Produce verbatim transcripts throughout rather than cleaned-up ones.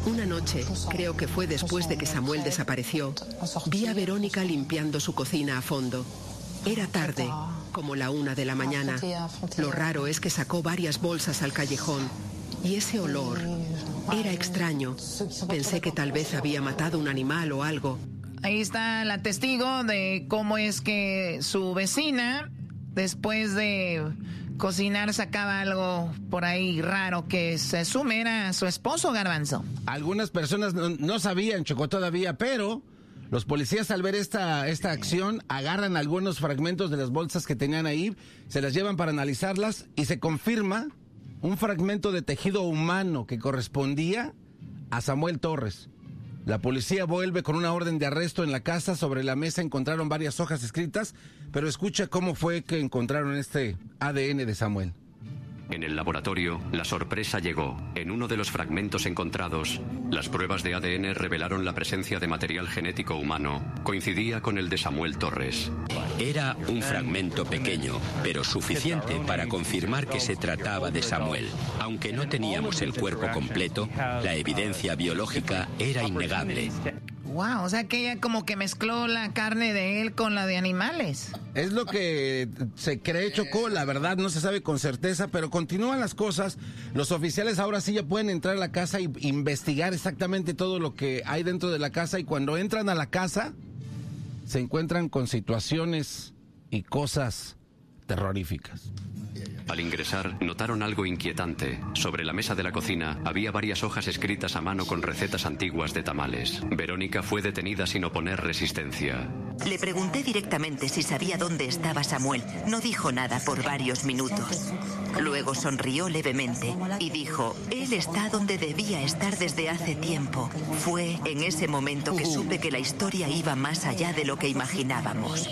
Una noche, creo que fue después de que Samuel desapareció, vi a Verónica limpiando su cocina a fondo. Era tarde, como la una de la mañana. Lo raro es que sacó varias bolsas al callejón. Y ese olor era extraño. Pensé que tal vez había matado un animal o algo. Ahí está la testigo de cómo es que su vecina, después de cocinar, sacaba algo por ahí raro que se asume era su esposo, Garbanzo. Algunas personas no, no sabían, Choco, todavía, pero los policías al ver esta, esta acción agarran algunos fragmentos de las bolsas que tenían ahí, se las llevan para analizarlas y se confirma un fragmento de tejido humano que correspondía a Samuel Torres. La policía vuelve con una orden de arresto en la casa. Sobre la mesa encontraron varias hojas escritas, pero escucha cómo fue que encontraron este A D N de Samuel. En el laboratorio, la sorpresa llegó. En uno de los fragmentos encontrados, las pruebas de A D N revelaron la presencia de material genético humano. Coincidía con el de Samuel Torres. Era un fragmento pequeño, pero suficiente para confirmar que se trataba de Samuel. Aunque no teníamos el cuerpo completo, la evidencia biológica era innegable. Wow, o sea que ella como que mezcló la carne de él con la de animales. Es lo que se cree, Chocó, la verdad no se sabe con certeza, pero continúan las cosas. Los oficiales ahora sí ya pueden entrar a la casa y investigar exactamente todo lo que hay dentro de la casa, y cuando entran a la casa se encuentran con situaciones y cosas terroríficas. Al ingresar, notaron algo inquietante. Sobre la mesa de la cocina había varias hojas escritas a mano con recetas antiguas de tamales. Verónica fue detenida sin oponer resistencia. Le pregunté directamente si sabía dónde estaba Samuel. No dijo nada por varios minutos. Luego sonrió levemente y dijo, él está donde debía estar desde hace tiempo. Fue en ese momento que supe que la historia iba más allá de lo que imaginábamos.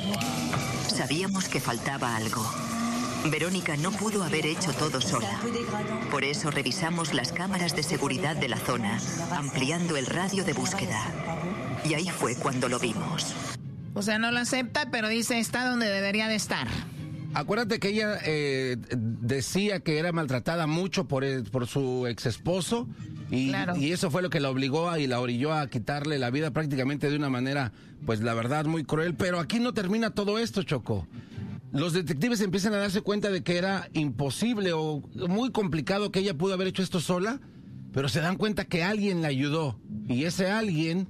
Sabíamos que faltaba algo. Verónica no pudo haber hecho todo sola. Por eso revisamos las cámaras de seguridad de la zona, ampliando el radio de búsqueda. Y ahí fue cuando lo vimos. O sea, no lo acepta, pero dice está donde debería de estar. Acuérdate que ella eh, decía que era maltratada mucho por, el, por su ex esposo y, claro. y eso fue lo que la obligó a, y la orilló a quitarle la vida prácticamente de una manera, pues la verdad, muy cruel. Pero aquí no termina todo esto, Choco. Los detectives empiezan a darse cuenta de que era imposible o muy complicado que ella pudo haber hecho esto sola, pero se dan cuenta que alguien la ayudó, y ese alguien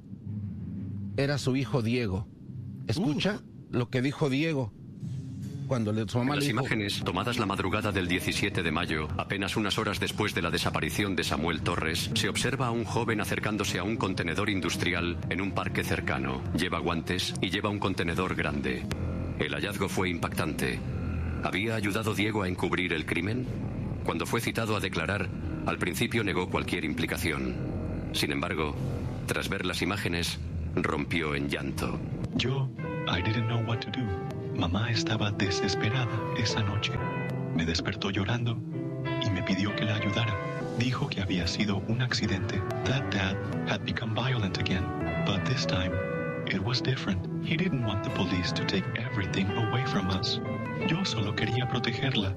era su hijo Diego. Escucha uh. lo que dijo Diego cuando le, su mamá en le las dijo... imágenes tomadas la madrugada del diecisiete de mayo, apenas unas horas después de la desaparición de Samuel Torres, se observa a un joven acercándose a un contenedor industrial en un parque cercano. Lleva guantes y lleva un contenedor grande. El hallazgo fue impactante. ¿Había ayudado Diego a encubrir el crimen? Cuando fue citado a declarar, al principio negó cualquier implicación. Sin embargo, tras ver las imágenes, rompió en llanto. Yo, I didn't know what to do. Mamá estaba desesperada esa noche. Me despertó llorando y me pidió que la ayudara. Dijo que había sido un accidente. That dad had become violent again, but this time it was different. He didn't want the police to take everything away from us. Yo solo quería protegerla.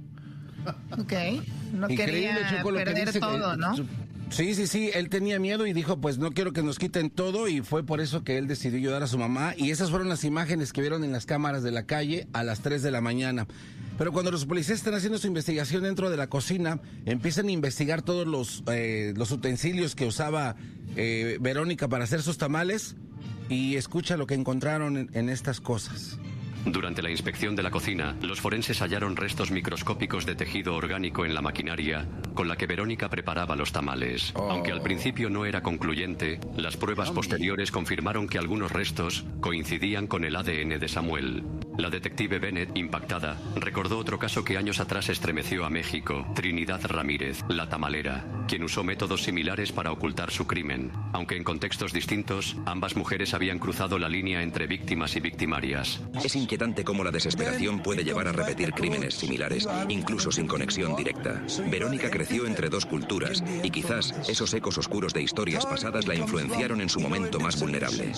Ok, no quería Choco, perder dice, todo, ¿no? Sí, sí, sí, él tenía miedo y dijo, pues no quiero que nos quiten todo, y fue por eso que él decidió ayudar a su mamá, y esas fueron las imágenes que vieron en las cámaras de la calle a las tres de la mañana. Pero cuando los policías están haciendo su investigación dentro de la cocina, empiezan a investigar todos los, eh, los utensilios que usaba eh, Verónica para hacer sus tamales, y escucha lo que encontraron en, en estas cosas. Durante la inspección de la cocina, los forenses hallaron restos microscópicos de tejido orgánico en la maquinaria con la que Verónica preparaba los tamales. Oh. Aunque al principio no era concluyente, las pruebas posteriores confirmaron que algunos restos coincidían con el A D N de Samuel. La detective Bennett, impactada, recordó otro caso que años atrás estremeció a México: Trinidad Ramírez, la tamalera, quien usó métodos similares para ocultar su crimen. Aunque en contextos distintos, ambas mujeres habían cruzado la línea entre víctimas y victimarias. Es inquietante cómo la desesperación puede llevar a repetir crímenes similares, incluso sin conexión directa. Verónica creció entre dos culturas y quizás esos ecos oscuros de historias pasadas la influenciaron en su momento más vulnerable.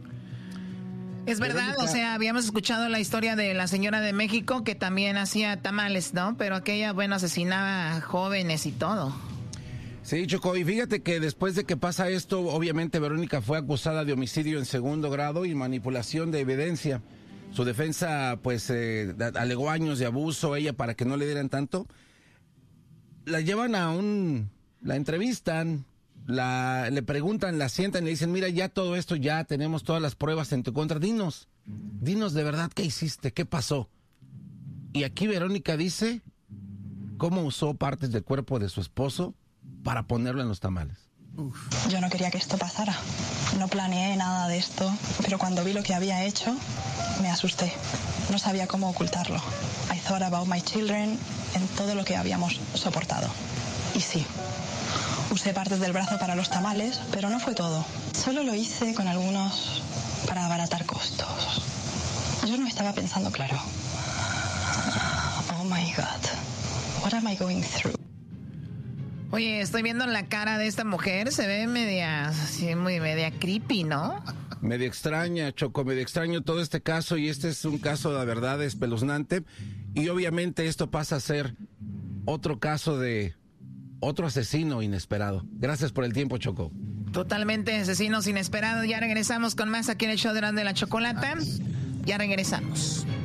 Es verdad, o sea, habíamos escuchado la historia de la señora de México que también hacía tamales, ¿no? Pero aquella, bueno, asesinaba a jóvenes y todo. Sí, Choco, y fíjate que después de que pasa esto, obviamente Verónica fue acusada de homicidio en segundo grado y manipulación de evidencia. Su defensa, pues, eh, alegó años de abuso, ella para que no le dieran tanto. La llevan a un... la entrevistan, la, le preguntan, la sientan y le dicen, mira, ya todo esto, ya tenemos todas las pruebas en tu contra, dinos, dinos de verdad qué hiciste, qué pasó. Y aquí Verónica dice cómo usó partes del cuerpo de su esposo para ponerlo en los tamales. Yo no quería que esto pasara, no planeé nada de esto, pero cuando vi lo que había hecho, me asusté, no sabía cómo ocultarlo. I thought about my children, en todo lo que habíamos soportado. Y sí, usé partes del brazo para los tamales, pero no fue todo. Solo lo hice con algunos para abaratar costos. Yo no estaba pensando claro. Oh my God, what am I going through? Oye, estoy viendo la cara de esta mujer, se ve media, así, muy media creepy, ¿no? Media extraña, Choco, media extraño todo este caso, y este es un caso, la verdad, espeluznante. Y obviamente esto pasa a ser otro caso de otro asesino inesperado. Gracias por el tiempo, Choco. Totalmente asesinos inesperados. Ya regresamos con más aquí en el show de la Chocolata. Ya regresamos.